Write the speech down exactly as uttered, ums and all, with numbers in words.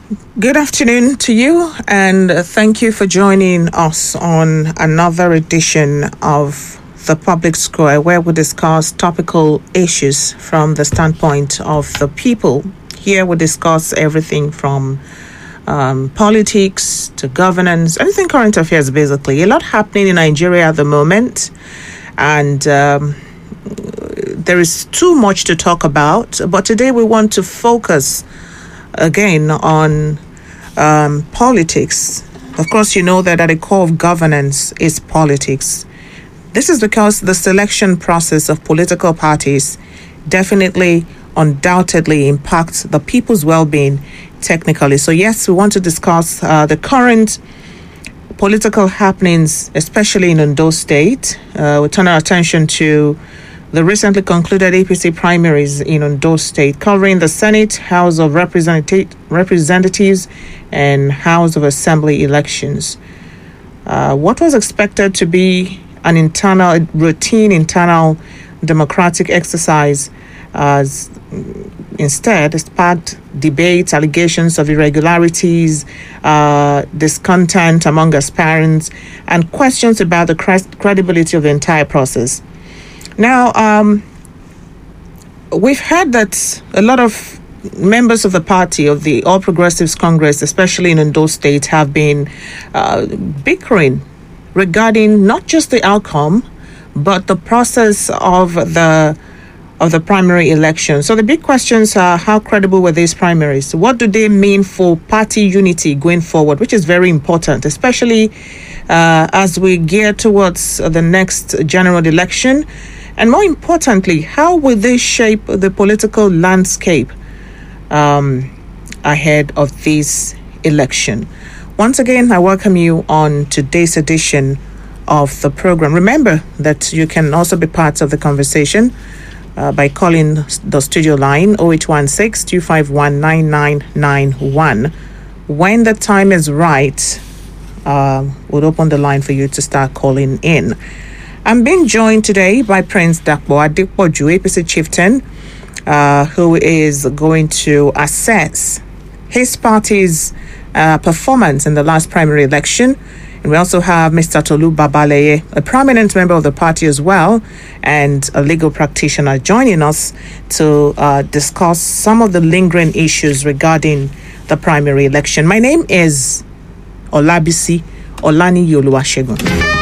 Good afternoon to you, and thank you for joining us on another edition of The Public Square, where we discuss topical issues from the standpoint of the people. Here we discuss everything from um, politics to governance, anything current affairs, basically. A lot happening in Nigeria at the moment, and um, there is too much to talk about. But today we want to focus again on um, politics. Of course, you know that at the core of governance is politics. This is because the selection process of political parties definitely, undoubtedly impacts the people's well-being technically. So yes, we want to discuss uh, the current political happenings, especially in Ondo State. Uh, we turn our attention to the recently concluded A P C primaries in Ondo State, covering the Senate, House of Representati- Representatives, and House of Assembly elections. Uh, what was expected to be an internal, routine internal democratic exercise as instead sparked debates, allegations of irregularities, uh, discontent among aspirants, and questions about the cre- credibility of the entire process. Now, um, we've heard that a lot of members of the party, of the All Progressives Congress, especially in Ondo State, have been uh, bickering regarding not just the outcome, but the process of the of the primary election. So the big questions are, how credible were these primaries? What do they mean for party unity going forward, which is very important, especially uh, as we gear towards the next general election? And more importantly, how will they shape the political landscape um, ahead of this election? Once again, I welcome you on today's edition of the program. Remember that you can also be part of the conversation uh, by calling the studio line oh eight one six, two five one, nine nine nine one. When the time is right, uh, we'll open the line for you to start calling in. I'm being joined today by Prince Dapo Adepoju, A P C chieftain, uh, who is going to assess his party's uh, performance in the last primary election. And we also have Mister Tolu Babaleye, a prominent member of the party as well, and a legal practitioner, joining us to uh, discuss some of the lingering issues regarding the primary election. My name is Olabisi Olani Oluwasegun.